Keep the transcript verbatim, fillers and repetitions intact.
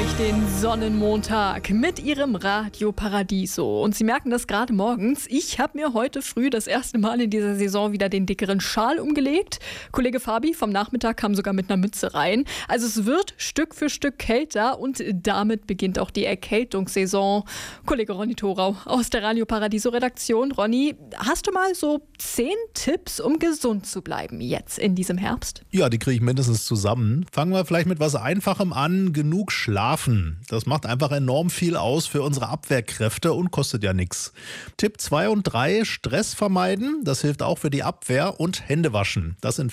durch den Sonnenmontag mit Ihrem Radio Paradiso. Und Sie merken das gerade morgens. Ich habe mir heute früh das erste Mal in dieser Saison wieder den dickeren Schal umgelegt. Kollege Fabi vom Nachmittag kam sogar mit einer Mütze rein. Also es wird Stück für Stück kälter und damit beginnt auch die Erkältungssaison. Kollege Ronny Thorau aus der Radio Paradiso Redaktion. Ronny, hast du mal so zehn Tipps, um gesund zu bleiben jetzt in diesem Herbst? Ja, die kriege ich mindestens zusammen. Fangen wir vielleicht mit was Einfachem an. Genug schlafen. Das macht einfach enorm viel aus für unsere Abwehrkräfte und kostet ja nichts. Tipp zwei und drei, Stress vermeiden. Das hilft auch für die Abwehr und Hände waschen. Das sind